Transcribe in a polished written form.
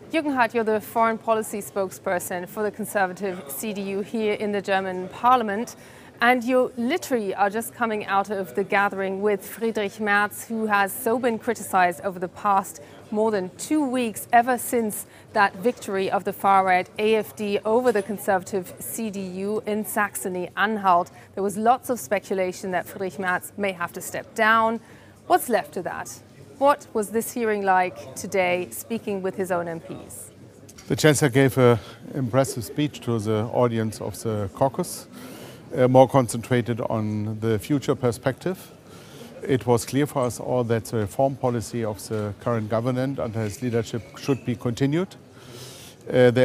Jürgen Hart, you're the foreign policy spokesperson for the Conservative CDU here in the German parliament. And you literally are just coming out of the gathering with Friedrich Merz, who has so been criticized over the past more than 2 weeks, ever since that victory of the far-right AfD over the Conservative CDU in Saxony-Anhalt. There was lots of speculation that Friedrich Merz may have to step down. What's left of that? What was this hearing like today, speaking with his own MPs? The Chancellor gave an impressive speech to the audience of the caucus, more concentrated on the future perspective. It was clear for us all that the reform policy of the current government under his leadership should be continued. There